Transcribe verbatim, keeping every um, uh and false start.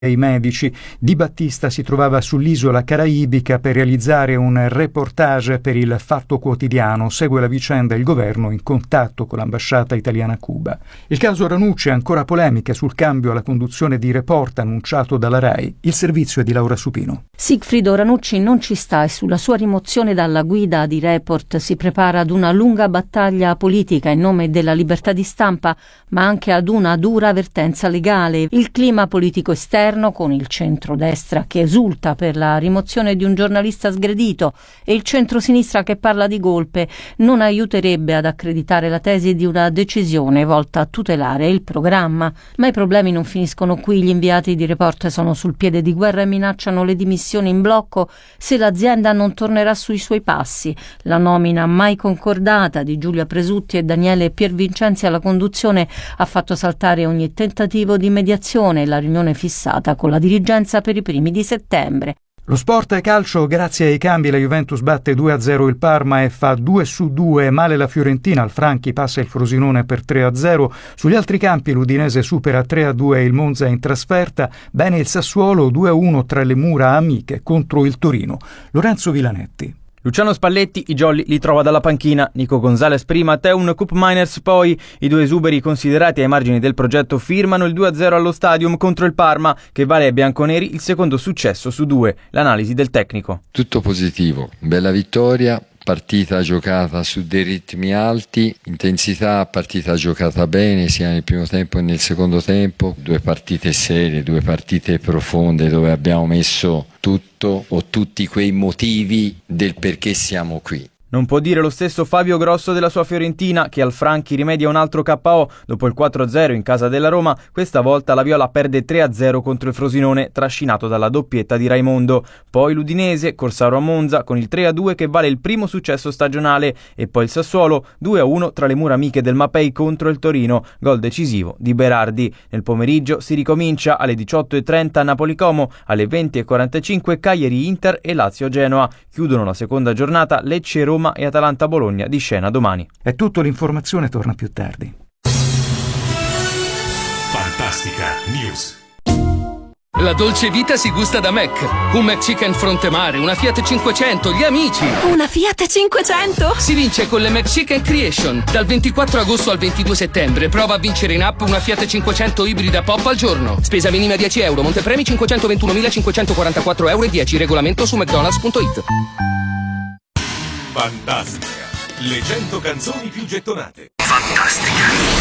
ai medici. Di Battista si trovava sull'isola caraibica per realizzare un reportage per il Fatto Quotidiano. Segue la vicenda il governo in contatto con l'ambasciata italiana a Cuba. Il caso Ranucci è ancora polemica sul cambio alla conduzione di Report annunciato dalla RAI. Il servizio è di Laura Supino. Sigfrido Ranucci non ci sta e sulla sua rimozione dalla guida di Report si prepara ad una lunga battaglia politica in nome della libertà di stampa, ma anche ad una dura avvertenza legale. Il clima politico esterno, con il centrodestra che esulta per la rimozione di un giornalista sgredito e il centrosinistra che parla di golpe, non aiuterebbe ad accreditare la tesi di una decisione volta a tutelare il programma. Ma i problemi non finiscono qui. Gli inviati di Report sono sul piede di guerra e minacciano le dimissioni in blocco se l'azienda non tornerà sui suoi passi. La nomina mai concordata di Giulia Presutti e Daniele Piervincenzi alla conduzione ha fatto saltare ogni tentativo di mediazione e la riunione fissata con la dirigenza per i primi di settembre. Lo sport e calcio, grazie ai cambi la Juventus batte due a zero il Parma e fa due su due, male la Fiorentina, al Franchi passa il Frosinone per tre a zero, sugli altri campi l'Udinese supera tre a due il Monza in trasferta, bene il Sassuolo due a uno tra le mura amiche contro il Torino. Lorenzo Villanetti. Luciano Spalletti i jolly li trova dalla panchina, Nico Gonzalez prima, Teun Cup Miners poi. I due esuberi considerati ai margini del progetto firmano il due a zero allo Stadium contro il Parma, che vale ai bianconeri il secondo successo su due. L'analisi del tecnico. Tutto positivo, bella vittoria. Partita giocata su dei ritmi alti, intensità, partita giocata bene sia nel primo tempo che nel secondo tempo, due partite serie, due partite profonde dove abbiamo messo tutto o tutti quei motivi del perché siamo qui. Non può dire lo stesso Fabio Grosso della sua Fiorentina, che al Franchi rimedia un altro K O dopo il quattro a zero in casa della Roma. Questa volta la Viola perde tre a zero contro il Frosinone, trascinato dalla doppietta di Raimondo. Poi l'Udinese, Corsaro a Monza, con il tre a due che vale il primo successo stagionale, e poi il Sassuolo due a uno tra le mura amiche del Mapei contro il Torino, gol decisivo di Berardi. Nel pomeriggio si ricomincia alle diciotto e trenta Napoli-Como, alle venti e quarantacinque Cagliari-Inter e Lazio-Genoa. Chiudono la seconda giornata Lecce-Roma e Atalanta-Bologna, di scena domani. È tutto, l'informazione torna più tardi. Fantastica News. La dolce vita si gusta da Mac. Un McChicken Frontemare, una Fiat cinquecento, gli amici. Una Fiat cinquecento? Si vince con le McChicken Creation. Dal ventiquattro agosto al ventidue settembre prova a vincere in app una Fiat cinquecento ibrida pop al giorno. Spesa minima dieci euro, montepremi cinquecentoventunomilacinquecentoquarantaquattro euro e dieci. Regolamento su mcdonalds punto it. Fantastica. Le cento canzoni più gettonate. Fantastica.